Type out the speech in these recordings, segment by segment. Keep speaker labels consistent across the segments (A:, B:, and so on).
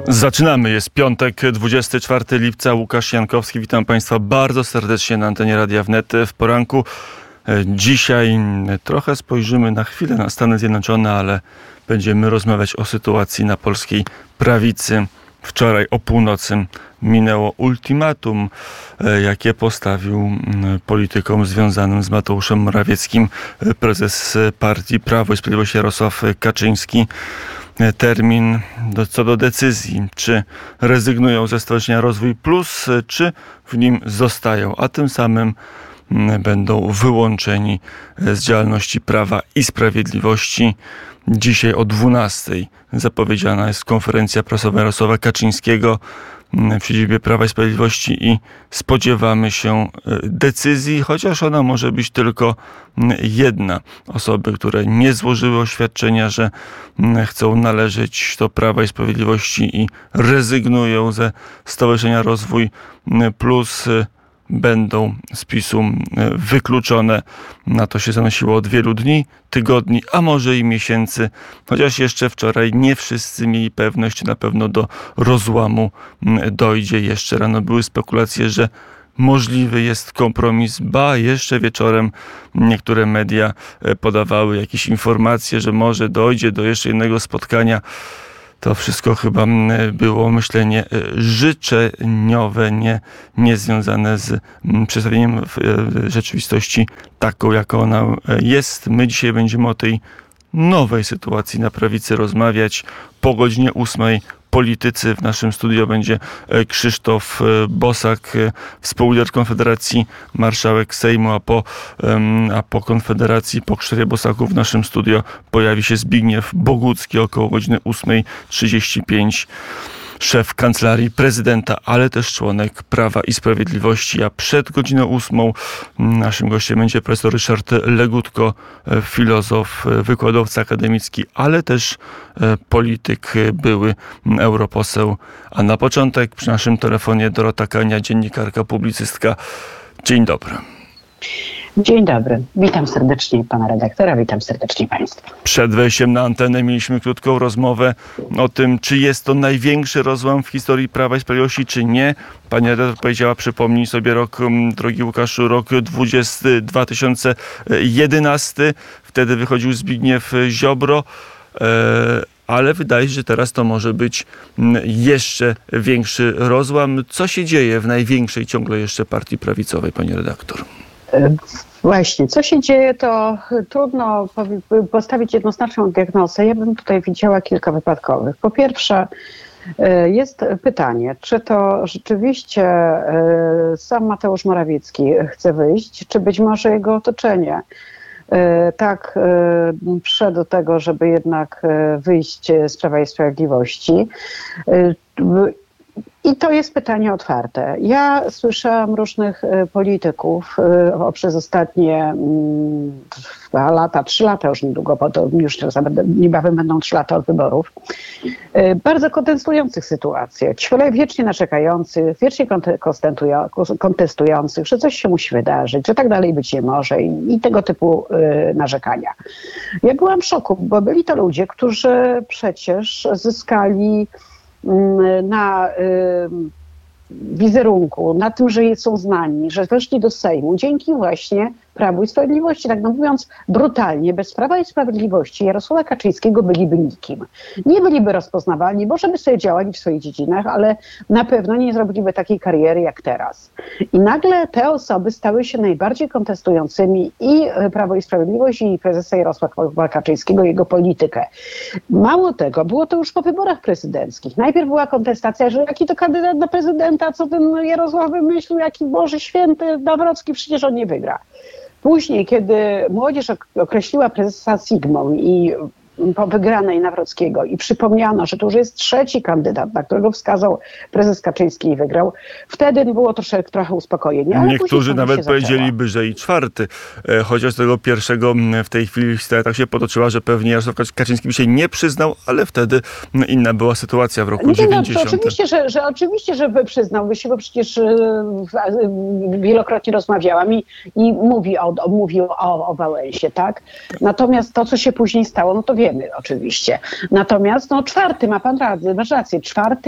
A: Zaczynamy. Jest piątek, 24 lipca. Łukasz Jankowski. Witam Państwa bardzo serdecznie na antenie Radia Wnet w poranku. Dzisiaj trochę spojrzymy na chwilę na Stany Zjednoczone, ale będziemy rozmawiać o sytuacji na polskiej prawicy. Wczoraj o północy minęło ultimatum, jakie postawił politykom związanym z Mateuszem Morawieckim prezes partii Prawo i Sprawiedliwość Jarosław Kaczyński. Termin co do decyzji, czy rezygnują ze Stowarzyszenia Rozwój Plus, czy w nim zostają, a tym samym będą wyłączeni z działalności Prawa i Sprawiedliwości. Dzisiaj o 12:00 zapowiedziana jest konferencja prasowa Jarosława Kaczyńskiego w siedzibie Prawa i Sprawiedliwości i spodziewamy się decyzji, chociaż ona może być tylko jedna. Osoby, które nie złożyły oświadczenia, że chcą należeć do Prawa i Sprawiedliwości i rezygnują ze Stowarzyszenia Rozwój Plus, będą z PiS-u wykluczone. Na to się zanosiło od wielu dni, tygodni, a może i miesięcy. Chociaż jeszcze wczoraj nie wszyscy mieli pewność, na pewno do rozłamu dojdzie. Jeszcze rano były spekulacje, że możliwy jest kompromis. Jeszcze wieczorem niektóre media podawały jakieś informacje, że może dojdzie do jeszcze jednego spotkania. To wszystko chyba było myślenie życzeniowe, nie związane z przedstawieniem rzeczywistości taką, jaka ona jest. My dzisiaj będziemy o tej nowej sytuacji na prawicy rozmawiać. Po godzinie 8:00 politycy. W naszym studio będzie Krzysztof Bosak, współlider Konfederacji, marszałek Sejmu, a po Konfederacji, po Krzysztofie Bosaku w naszym studio pojawi się Zbigniew Bogucki około godziny 8:35. Szef Kancelarii Prezydenta, ale też członek Prawa i Sprawiedliwości. A przed godziną 8:00 naszym gościem będzie profesor Ryszard Legutko, filozof, wykładowca akademicki, ale też polityk, były europoseł. A na początek przy naszym telefonie Dorota Kania, dziennikarka, publicystka. Dzień dobry.
B: Dzień dobry. Witam serdecznie pana redaktora, witam serdecznie państwa.
A: Przed wejściem na antenę mieliśmy krótką rozmowę o tym, czy jest to największy rozłam w historii Prawa i Sprawiedliwości, czy nie. Pani redaktor powiedziała, przypomnij sobie rok, drogi Łukaszu, rok 2011. Wtedy wychodził Zbigniew Ziobro. Ale wydaje się, że teraz to może być jeszcze większy rozłam. Co się dzieje w największej ciągle jeszcze partii prawicowej, pani redaktor?
B: Właśnie, co się dzieje, to trudno postawić jednoznaczną diagnozę. Ja bym tutaj widziała kilka wypadkowych. Po pierwsze, jest pytanie, czy to rzeczywiście sam Mateusz Morawiecki chce wyjść, czy być może jego otoczenie tak szedł do tego, żeby jednak wyjść z Prawa i Sprawiedliwości. I to jest pytanie otwarte. Ja słyszałam różnych polityków przez ostatnie 2 lata, 3 lata już niedługo, bo to już niebawem będą 3 lata od wyborów, bardzo kontestujących sytuację, wiecznie narzekających, wiecznie kontestujących, że coś się musi wydarzyć, że tak dalej być nie może i tego typu narzekania. Ja byłam w szoku, bo byli to ludzie, którzy przecież zyskali na wizerunku, na tym, że są znani, że weszli do Sejmu dzięki właśnie Prawu i Sprawiedliwości. Tak mówiąc brutalnie, bez Prawa i Sprawiedliwości Jarosława Kaczyńskiego byliby nikim. Nie byliby rozpoznawalni, może by sobie działali w swoich dziedzinach, ale na pewno nie zrobiliby takiej kariery jak teraz. I nagle te osoby stały się najbardziej kontestującymi i Prawo i Sprawiedliwość, i prezesa Jarosława Kaczyńskiego, jego politykę. Mało tego, było to już po wyborach prezydenckich. Najpierw była kontestacja, że jaki to kandydat na prezydenta, co ten Jarosław wymyślił, jaki Boże Święty, Nawrocki, przecież on nie wygra. Później, kiedy młodzież określiła prezesa Sigmą i po wygranej Nawrockiego i przypomniano, że to już jest 3. kandydat, na którego wskazał prezes Kaczyński i wygrał, wtedy było trochę uspokojenia.
A: Niektórzy nawet powiedzieliby, że i 4. Chociaż tego pierwszego w tej chwili historia tak się potoczyła, że pewnie Jarosław Kaczyński by się nie przyznał, ale wtedy inna była sytuacia w roku 90.
B: Oczywiście, że przyznałby się, bo przecież wielokrotnie rozmawiałam i mówił o Wałęsie, tak? Natomiast to, co się później stało, no to wiemy, wiemy oczywiście. Natomiast czwarty, ma pan rację,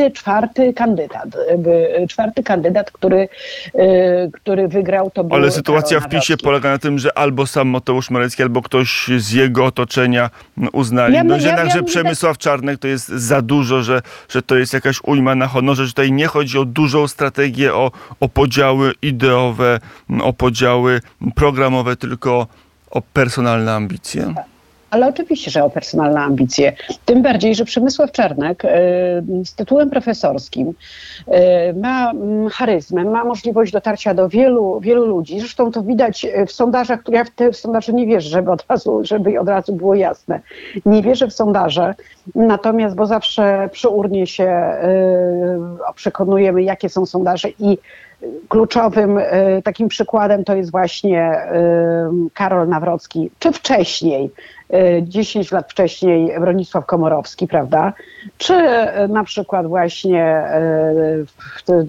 B: czwarty kandydat, który wygrał, to był
A: Ale sytuacja
B: Karol
A: w PiS-ie
B: Nawrocki.
A: polega na tym, że albo sam Mateusz Morawiecki, albo ktoś z jego otoczenia uznali, że jednakże Przemysław Czarnek to jest za dużo, że to jest jakaś ujma na honorze, że tutaj nie chodzi o dużą strategię, o podziały ideowe, o podziały programowe, tylko o personalne ambicje.
B: Ale oczywiście, że o personalne ambicje. Tym bardziej, że Przemysław Czarnek z tytułem profesorskim ma charyzmę, ma możliwość dotarcia do wielu ludzi. Zresztą to widać w sondażach, ja w te sondaże nie wierzę, żeby od razu było jasne. Nie wierzę w sondaże, natomiast, bo zawsze przy urnie się przekonujemy, jakie są sondaże i kluczowym takim przykładem to jest właśnie Karol Nawrocki, czy wcześniej, 10 lat wcześniej Bronisław Komorowski, prawda? Czy na przykład właśnie w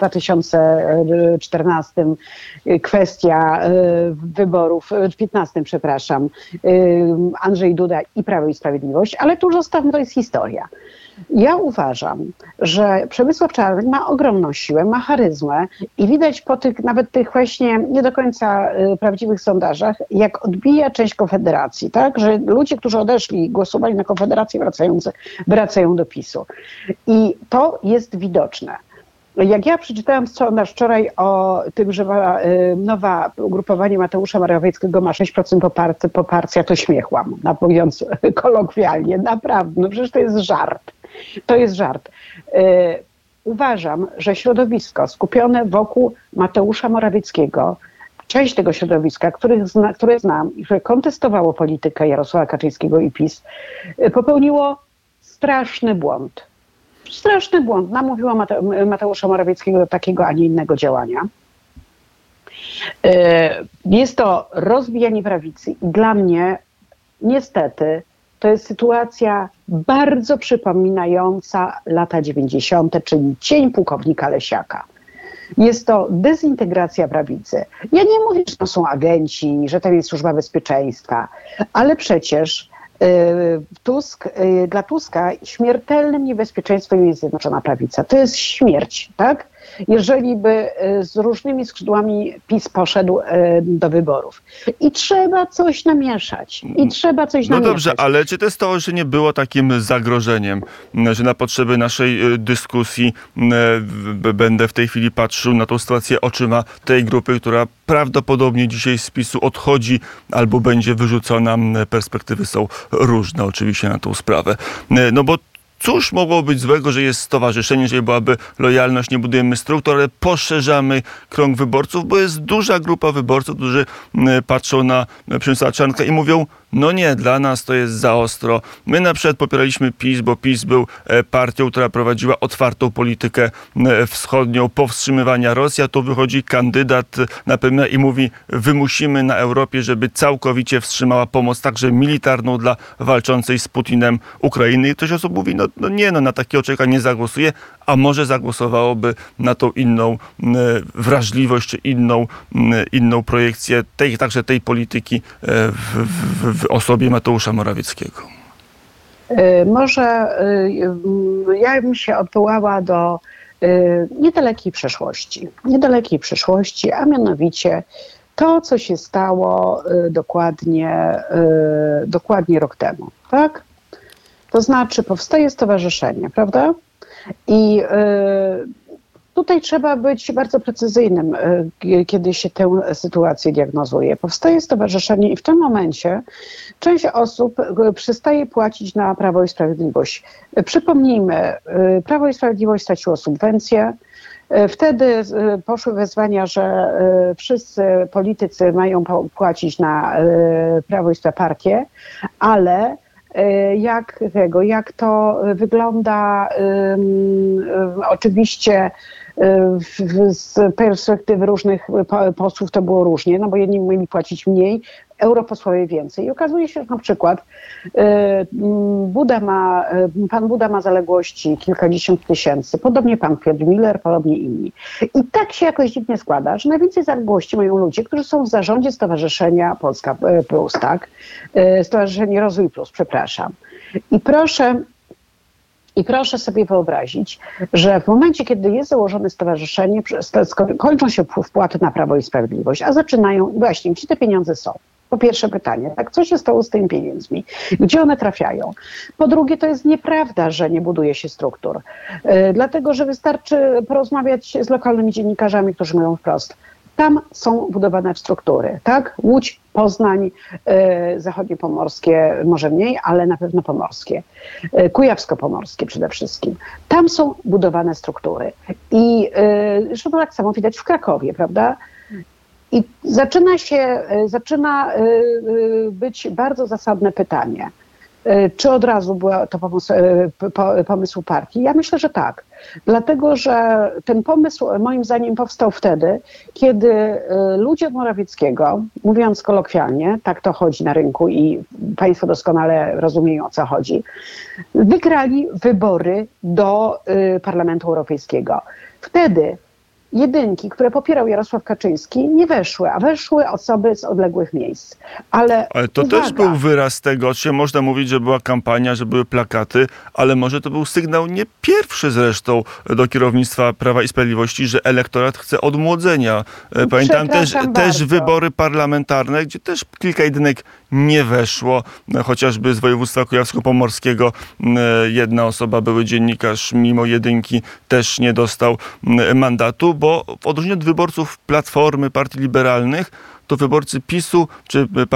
B: 2014 kwestia wyborów, w 15, przepraszam, Andrzej Duda i Prawo i Sprawiedliwość, ale tu zostawmy, to jest historia. Ja uważam, że Przemysław Czarnek ma ogromną siłę, ma charyzmę i widać po nawet tych właśnie nie do końca prawdziwych sondażach, jak odbija część Konfederacji, tak? Że ludzie, którzy odeszli i głosowali na Konfederację, wracają do PiS-u. I to jest widoczne. Jak ja przeczytałam sondaż wczoraj o tym, że nowe ugrupowanie Mateusza Morawieckiego ma 6% poparcia, to śmiechłam, mówiąc kolokwialnie. Naprawdę, przecież to jest żart. To jest żart. Uważam, że środowisko skupione wokół Mateusza Morawieckiego, część tego środowiska, które znam i które kontestowało politykę Jarosława Kaczyńskiego i PiS, popełniło straszny błąd. Straszny błąd. Namówiło Mateusza Morawieckiego do takiego, a nie innego działania. Jest to rozbijanie prawicy i dla mnie niestety to jest sytuacja bardzo przypominająca lata 90., czyli cień pułkownika Lesiaka. Jest to dezintegracja prawicy. Ja nie mówię, że to są agenci, że to jest Służba Bezpieczeństwa, ale przecież dla Tuska śmiertelnym niebezpieczeństwem jest Zjednoczona Prawica. To jest śmierć, tak? Jeżeli by z różnymi skrzydłami PiS poszedł do wyborów. I trzeba coś namieszać.
A: No dobrze, ale czy to stowarzyszenie było takim zagrożeniem, że na potrzeby naszej dyskusji będę w tej chwili patrzył na tą sytuację oczyma tej grupy, która prawdopodobnie dzisiaj z PiS-u odchodzi albo będzie wyrzucona. Perspektywy są różne oczywiście na tą sprawę. No bo cóż mogło być złego, że jest stowarzyszenie, jeżeli byłaby lojalność, nie budujemy struktur, ale poszerzamy krąg wyborców, bo jest duża grupa wyborców, którzy patrzą na Przemysława Czarnka i mówią, no nie, dla nas to jest za ostro. My na przykład popieraliśmy PiS, bo PiS był partią, która prowadziła otwartą politykę wschodnią, powstrzymywania Rosji, a tu wychodzi kandydat na premiera i mówi, wymusimy na Europie, żeby całkowicie wstrzymała pomoc, także militarną dla walczącej z Putinem Ukrainy. I ktoś osób mówi, na takiego człowieka nie zagłosuje, a może zagłosowałoby na tą inną wrażliwość, czy inną projekcję także tej polityki w osobie Mateusza Morawieckiego.
B: Może ja bym się odwołała do niedalekiej przeszłości, a mianowicie to, co się stało dokładnie rok temu, tak? To znaczy powstaje stowarzyszenie, prawda? I tutaj trzeba być bardzo precyzyjnym, kiedy się tę sytuację diagnozuje. Powstaje stowarzyszenie i w tym momencie część osób przestaje płacić na Prawo i Sprawiedliwość. Przypomnijmy, Prawo i Sprawiedliwość straciło subwencję. Wtedy poszły wezwania, że wszyscy politycy mają płacić na Prawo i Partię, ale jak to wygląda oczywiście z perspektywy różnych posłów to było różnie, no bo jedni mieli płacić mniej, europosłowie więcej. I okazuje się, że na przykład pan Buda ma zaległości kilkadziesiąt tysięcy, podobnie pan Piotr Miller, podobnie inni. I tak się jakoś dziwnie składa, że najwięcej zaległości mają ludzie, którzy są w zarządzie Stowarzyszenia Polska Plus, tak? Stowarzyszenie Rozwój Plus, przepraszam. I proszę sobie wyobrazić, że w momencie, kiedy jest założone stowarzyszenie, kończą się wpłaty na Prawo i Sprawiedliwość, a zaczynają właśnie, gdzie te pieniądze są? Po pierwsze pytanie, tak, co się stało z tymi pieniędzmi? Gdzie one trafiają? Po drugie, to jest nieprawda, że nie buduje się struktur. Dlatego, że wystarczy porozmawiać z lokalnymi dziennikarzami, którzy mówią wprost, tam są budowane struktury, tak? Łódź, Poznań, zachodniopomorskie może mniej, ale na pewno pomorskie. Kujawsko-pomorskie przede wszystkim. Tam są budowane struktury. I zresztą tak samo widać w Krakowie, prawda? I zaczyna być bardzo zasadne pytanie. Czy od razu był to pomysł partii? Ja myślę, że tak. Dlatego, że ten pomysł moim zdaniem powstał wtedy, kiedy ludzie od Morawieckiego, mówiąc kolokwialnie, tak to chodzi na rynku i państwo doskonale rozumieją, o co chodzi, wygrali wybory do Parlamentu Europejskiego. Wtedy jedynki, które popierał Jarosław Kaczyński, nie weszły, a weszły osoby z odległych miejsc. Ale
A: to
B: uwaga,
A: też był wyraz tego, czy można mówić, że była kampania, że były plakaty, ale może to był sygnał nie pierwszy zresztą do kierownictwa Prawa i Sprawiedliwości, że elektorat chce odmłodzenia. Pamiętam też wybory parlamentarne, gdzie też kilka jedynek nie weszło, chociażby z województwa kujawsko-pomorskiego jedna osoba, były dziennikarz, mimo jedynki też nie dostał mandatu, bo w odróżnieniu od wyborców Platformy, partii liberalnych, to wyborcy PiS-u czy